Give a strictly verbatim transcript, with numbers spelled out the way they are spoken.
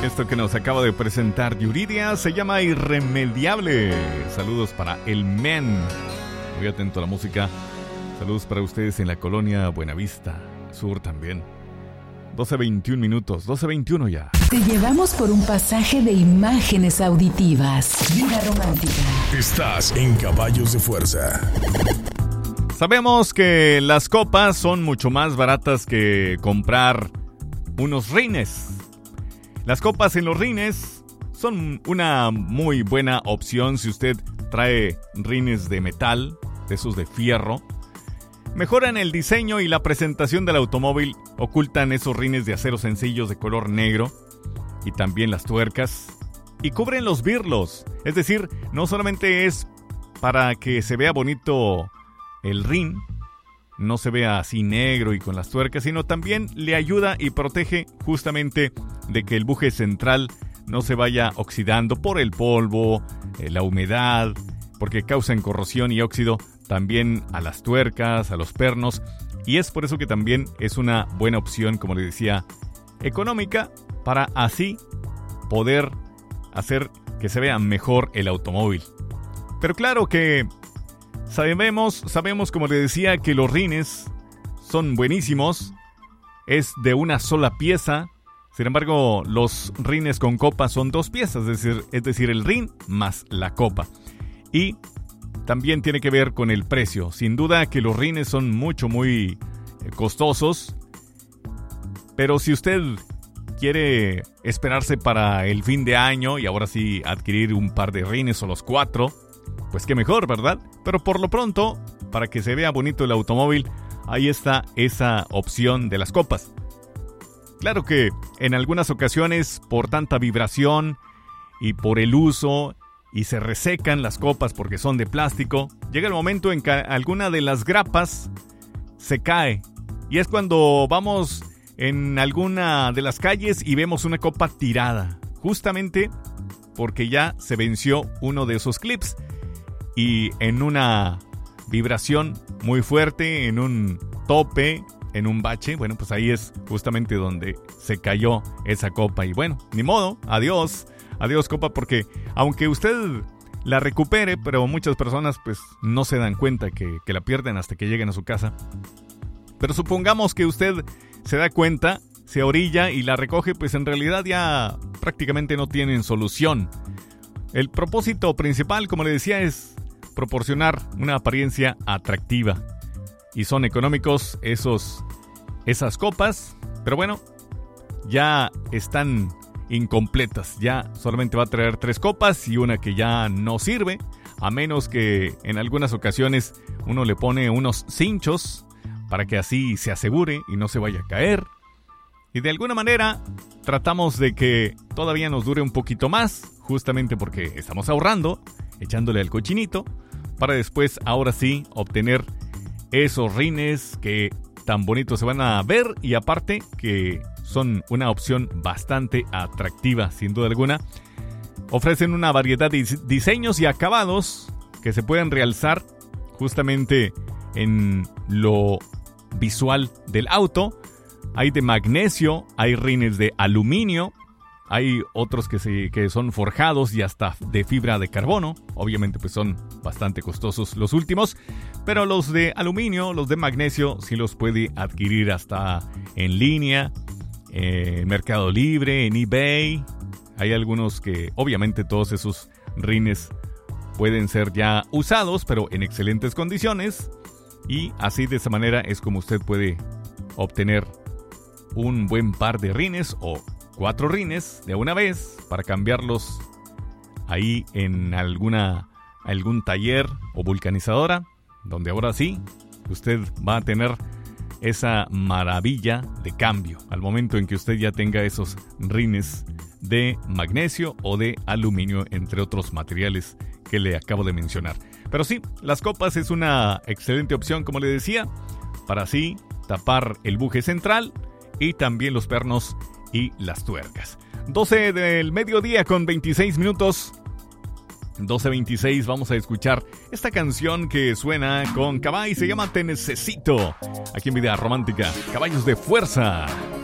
Esto que nos acaba de presentar Yuridia se llama Irremediable. Saludos para el men. Muy atento a la música. Saludos para ustedes en la colonia Buenavista Sur también. doce veintiún minutos, doce veintiuno ya. Te llevamos por un pasaje de imágenes auditivas. Vida romántica. Estás en Caballos de Fuerza. Sabemos que las copas son mucho más baratas que comprar unos rines. Las copas en los rines son una muy buena opción si usted trae rines de metal, de esos de fierro. Mejoran el diseño y la presentación del automóvil, ocultan esos rines de acero sencillos de color negro y también las tuercas y cubren los birlos. Es decir, no solamente es para que se vea bonito el rin, no se vea así negro y con las tuercas, sino también le ayuda y protege justamente de que el buje central no se vaya oxidando por el polvo, eh, la humedad, porque causan corrosión y óxido también a las tuercas, a los pernos, y es por eso que también es una buena opción, como les decía, económica, para así poder hacer que se vea mejor el automóvil. Pero claro que sabemos, sabemos como les decía, que los rines son buenísimos, es de una sola pieza. Sin embargo, los rines con copa son dos piezas, es decir, es decir, el rin más la copa. Y también tiene que ver con el precio. Sin duda que los rines son mucho, muy costosos. Pero si usted quiere esperarse para el fin de año y ahora sí adquirir un par de rines o los cuatro, pues qué mejor, ¿verdad? Pero por lo pronto, para que se vea bonito el automóvil, ahí está esa opción de las copas. Claro que en algunas ocasiones, por tanta vibración y por el uso, y se resecan las copas porque son de plástico, llega el momento en que alguna de las grapas se cae. Y es cuando vamos en alguna de las calles y vemos una copa tirada, justamente porque ya se venció uno de esos clips. Y en una vibración muy fuerte, en un tope, en un bache, bueno, pues ahí es justamente donde se cayó esa copa. Y bueno, ni modo, adiós, adiós copa, porque aunque usted la recupere, pero muchas personas pues no se dan cuenta que, que la pierden hasta que lleguen a su casa. Pero supongamos que usted se da cuenta, se orilla y la recoge, pues en realidad ya prácticamente no tienen solución. El propósito principal, como le decía, es proporcionar una apariencia atractiva. Y son económicos esos, esas copas, pero bueno, ya están incompletas. Ya solamente va a traer tres copas y una que ya no sirve, a menos que en algunas ocasiones uno le pone unos cinchos para que así se asegure y no se vaya a caer. Y de alguna manera tratamos de que todavía nos dure un poquito más, justamente porque estamos ahorrando, echándole al cochinito, para después ahora sí obtener esos rines que tan bonitos se van a ver y aparte que son una opción bastante atractiva, sin duda alguna. Ofrecen una variedad de diseños y acabados que se pueden realzar justamente en lo visual del auto. Hay de magnesio, hay rines de aluminio, hay otros que, se, que son forjados y hasta de fibra de carbono. Obviamente pues son bastante costosos los últimos, pero los de aluminio, los de magnesio, sí los puede adquirir hasta en línea, en Mercado Libre, en eBay. Hay algunos que obviamente todos esos rines pueden ser ya usados, pero en excelentes condiciones. Y así de esa manera es como usted puede obtener un buen par de rines o cuatro rines de una vez para cambiarlos ahí en alguna algún taller o vulcanizadora, donde ahora sí usted va a tener esa maravilla de cambio al momento en que usted ya tenga esos rines de magnesio o de aluminio, entre otros materiales que le acabo de mencionar. Pero sí, las copas es una excelente opción, como le decía, para así tapar el buje central y también los pernos y las tuercas. doce del mediodía con veintiséis minutos. doce veintiséis, vamos a escuchar esta canción que suena con Cabay, se llama Te Necesito, aquí en Vida Romántica, Caballos de Fuerza.